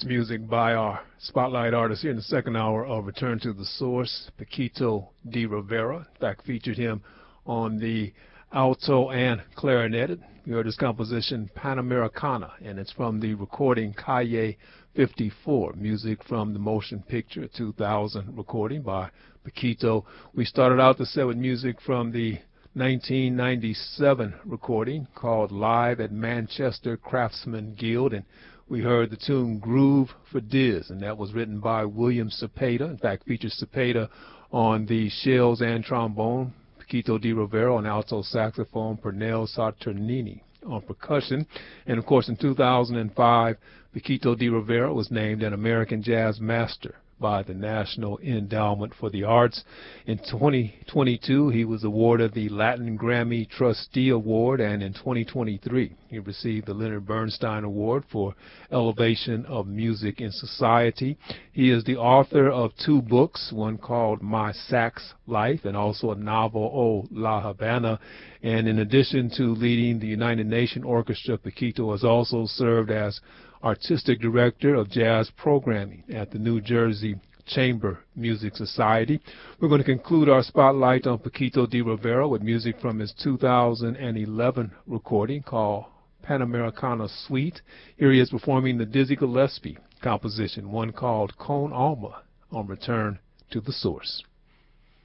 music by our spotlight artist here in the second hour of Return to the Source, Paquito D'Rivera. In fact, featured him on the alto and clarinet. You heard his composition Panamericana, and it's from the recording Calle 54, music from the motion picture 2000 recording by Paquito. We started out the set with music from the 1997 recording called Live at Manchester Craftsman Guild, and we heard the tune Groove for Diz, and that was written by William Cepeda. In fact, features Cepeda on the shells and trombone, Paquito D'Rivera on alto saxophone, Pernell Saturnini on percussion. And, of course, in 2005, Paquito D'Rivera was named an American Jazz Master by the National Endowment for the Arts. In 2022, he was awarded the Latin Grammy Trustee Award, and in 2023, he received the Leonard Bernstein Award for Elevation of Music in Society. He is the author of two books, one called My Sax Life and also a novel, Oh La Habana. And in addition to leading the United Nations Orchestra, Paquito has also served as Artistic Director of Jazz Programming at the New Jersey Chamber Music Society. We're going to conclude our spotlight on Paquito D'Rivera with music from his 2011 recording called Panamericana Suite. Here he is performing the Dizzy Gillespie composition, one called Con Alma, on Return to the Source.